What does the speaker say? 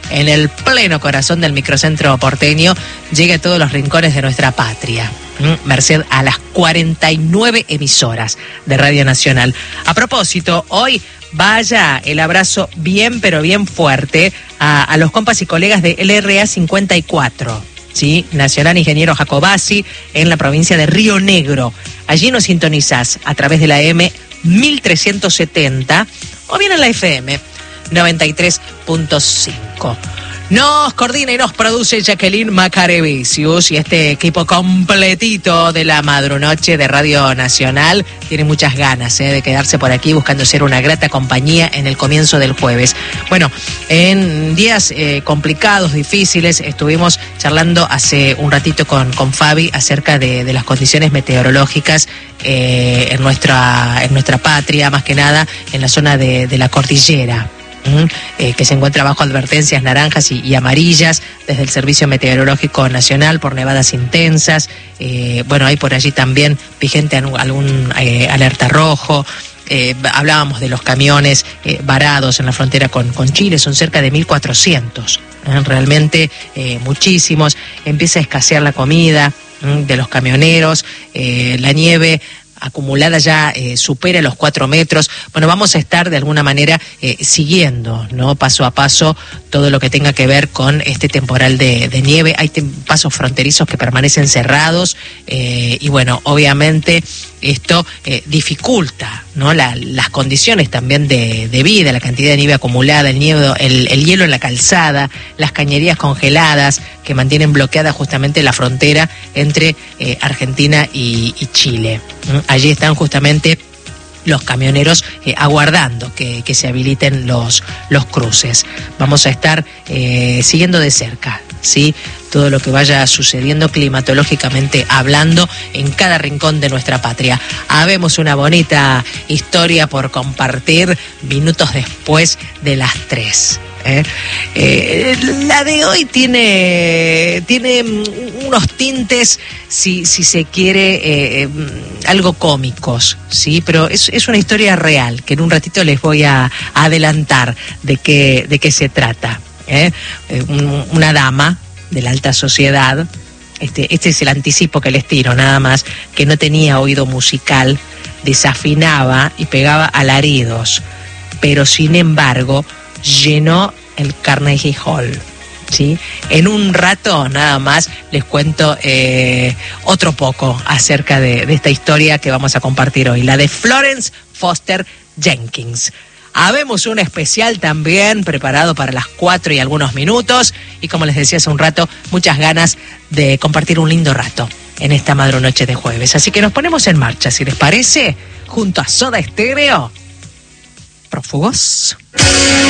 en el pleno corazón del microcentro porteño, llegue a todos los rincones de nuestra patria, merced a las 49 emisoras de Radio Nacional. A propósito, hoy vaya el abrazo bien, pero bien fuerte a los compas y colegas de LRA 54, ¿sí? Nacional Ingeniero Jacobasi, en la provincia de Río Negro. Allí nos sintonizás a través de la M 1370 o bien en la FM 93.5. Nos coordina y nos produce Jacqueline Macarevicius, y este equipo completito de la madrunoche de Radio Nacional tiene muchas ganas de quedarse por aquí buscando ser una grata compañía en el comienzo del jueves. Bueno, en días complicados, difíciles, estuvimos charlando hace un ratito con Fabi acerca de las condiciones meteorológicas en nuestra patria, más que nada en la zona de la cordillera. Que se encuentra bajo advertencias naranjas y amarillas desde el Servicio Meteorológico Nacional por nevadas intensas. Bueno, hay por allí también vigente algún alerta rojo. Hablábamos de los camiones varados en la frontera con Chile, son cerca de 1.400. Realmente muchísimos. Empieza a escasear la comida de los camioneros, la nieve acumulada ya supera los 4 metros. Bueno, vamos a estar de alguna manera siguiendo, ¿no?, paso a paso todo lo que tenga que ver con este temporal de nieve. Hay pasos fronterizos que permanecen cerrados y bueno, obviamente esto dificulta, ¿no?, las condiciones también de vida, la cantidad de nieve acumulada, el hielo en la calzada, las cañerías congeladas que mantienen bloqueada justamente la frontera entre Argentina y Chile. Allí están justamente los camioneros aguardando que se habiliten los cruces. Vamos a estar siguiendo de cerca, ¿sí?, todo lo que vaya sucediendo climatológicamente hablando en cada rincón de nuestra patria. Habemos una bonita historia por compartir minutos después de las 3. La de hoy tiene unos tintes, si se quiere, algo cómicos, ¿sí? Pero es una historia real que en un ratito les voy a adelantar de qué se trata. Una dama de la alta sociedad, este es el anticipo que les tiro nada más, que no tenía oído musical, desafinaba y pegaba alaridos, pero sin embargo llenó el Carnegie Hall, ¿sí? En un rato nada más les cuento otro poco acerca de esta historia que vamos a compartir hoy, la de Florence Foster Jenkins. Habemos un especial también preparado para las 4 y algunos minutos, y como les decía hace un rato, muchas ganas de compartir un lindo rato en esta madrunoche de jueves. Así que nos ponemos en marcha, si les parece, junto a Soda Stereo. Prófugos.